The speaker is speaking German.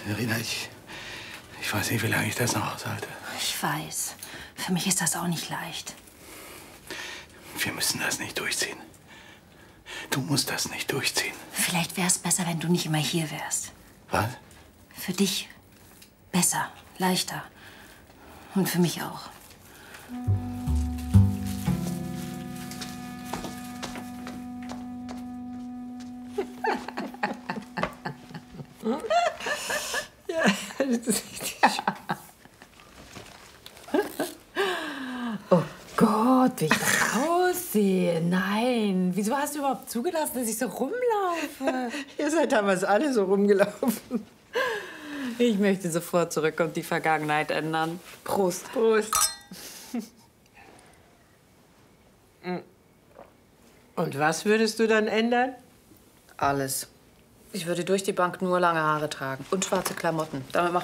Verena, ich weiß nicht, wie lange ich das noch aushalte. Ich weiß. Für mich ist das auch nicht leicht. Wir müssen das nicht durchziehen. Du musst das nicht durchziehen. Vielleicht wäre es besser, wenn du nicht immer hier wärst. Was? Für dich besser, leichter. Und für mich auch. Oh Gott, wie ich aussehe. Nein. Wieso hast du überhaupt zugelassen, dass ich so rumlaufe? Ihr seid damals alle so rumgelaufen. Ich möchte sofort zurück und die Vergangenheit ändern. Prost. Prost. Und was würdest du dann ändern? Alles. Ich würde durch die Bank nur lange Haare tragen und schwarze Klamotten. Damit macht